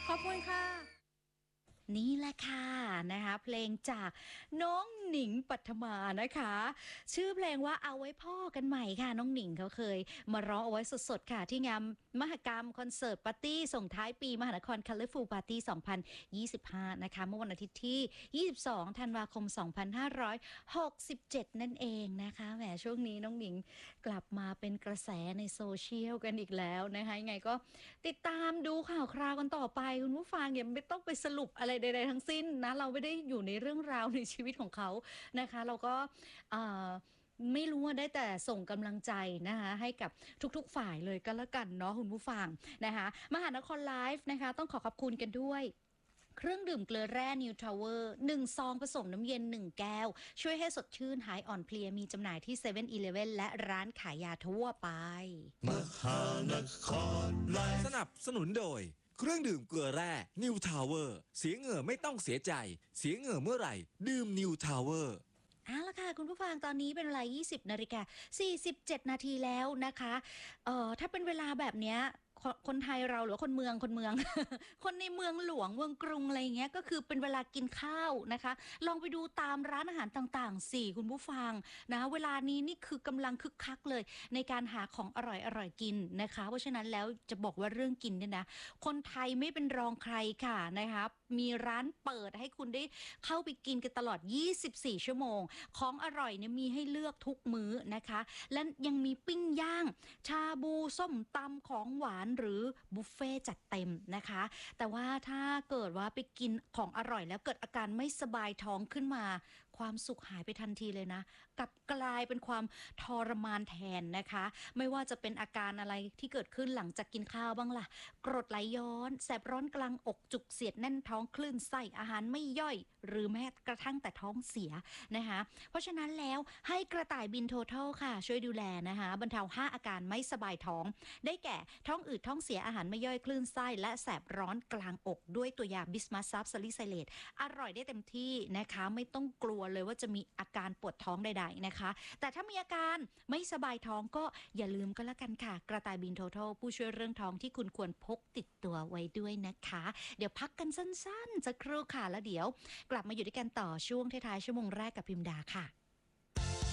ขอบคุณค่ะนี่แหละค่ะนะคะเพลงจากน้องหนิงปัทมานะคะชื่อเพลงว่าเอาไว้พ่อกันใหม่ค่ะน้องหนิงเขาเคยมาร้องเอาไว้สดๆค่ะที่งานมหกรรมคอนเสิร์ตปาร์ตี้ส่งท้ายปีมหานคร Colorful Party 2025นะคะเมื่อวันอาทิตย์ที่22ธันวาคม2567นั่นเองนะคะแหมช่วงนี้น้องหนิงกลับมาเป็นกระแสในโซเชียลกันอีกแล้วนะคะยังไงก็ติดตามดูข่าวคราวกันต่อไปคุณผู้ฟังอย่าไม่ต้องไปสรุปอะไรใดๆทั้งสิ้นนะเราไม่ได้อยู่ในเรื่องราวในชีวิตของเขานะคะเราก็เอ่อไม่รู้ว่าได้แต่ส่งกำลังใจนะคะให้กับทุกๆฝ่ายเลยก็แล้วกันเนาะคุณผู้ฟังนะคะมหานครไลฟ์นะคะต้องขอบคุณกันด้วยเครื่องดื่มเกลือแร่ New Tower 1ซองผสมน้ำเย็น1แก้วช่วยให้สดชื่นหายอ่อนเพลียมีจำหน่ายที่7 e เ e ่ e อและร้านขายยาทั่วไปมหานครไลฟ์สนับสนุนโดยเครื่องดื่มเกลือแร่ New Tower เสียเหงื่อไม่ต้องเสียใจเสียเหงื่อเมื่อไหร่ดื่ม New Tower เอาละค่ะคุณผู้ฟังตอนนี้เป็นเวลา 20:47 นาทีแล้วนะคะถ้าเป็นเวลาแบบเนี้ยคนไทยเราหรือว่าคนเมืองคนในเมืองหลวงเมืองกรุงอะไรอย่างเงี้ยก็คือเป็นเวลากินข้าวนะคะลองไปดูตามร้านอาหารต่างๆสิคุณผู้ฟังนะเวลานี้นี่คือกำลังคึกคักเลยในการหาของอร่อยๆกินนะคะเพราะฉะนั้นแล้วจะบอกว่าเรื่องกินเนี่ยนะคนไทยไม่เป็นรองใครค่ะนะคะมีร้านเปิดให้คุณได้เข้าไปกินกันตลอด24ชั่วโมงของอร่อยเนี่ยมีให้เลือกทุกมื้อนะคะและยังมีปิ้งย่างชาบูส้มตำของหวานหรือบุฟเฟ่จัดเต็มนะคะแต่ว่าถ้าเกิดว่าไปกินของอร่อยแล้วเกิดอาการไม่สบายท้องขึ้นมาความสุขหายไปทันทีเลยนะกลับกลายเป็นความทรมานแทนนะคะไม่ว่าจะเป็นอาการอะไรที่เกิดขึ้นหลังจากกินข้าวบ้างล่ะกรดไหลย้อนแสบร้อนกลางอกจุกเสียดแน่นท้องคลื่นไส้อาหารไม่ย่อยหรือแม้กระทั่งแต่ท้องเสียนะคะเพราะฉะนั้นแล้วให้กระต่ายบินโททลค่ะช่วยดูแลนะคะบรรเทา5อาการไม่สบายท้องได้แก่ท้องอืดท้องเสียอาหารไม่ย่อยคลื่นไส้และแสบร้อนกลางอกด้วยตัวยาบิสมัสซับซาลิไซเลตอร่อยได้เต็มที่นะคะไม่ต้องกลัวเลยว่าจะมีอาการปวดท้องใดๆนะคะแต่ถ้ามีอาการไม่สบายท้องก็อย่าลืมก็แล้วกันค่ะกระต่ายบินโททลผู้ช่วยเรื่องท้องที่คุณควรพกติดตัวไว้ด้วยนะคะเดี๋ยวพักกันสั้นๆสักครู่ค่ะแล้วเดี๋ยวกลับมาอยู่ด้วยกันต่อช่วงท้ายๆชั่วโมงแรกกับพิมดาค่ะ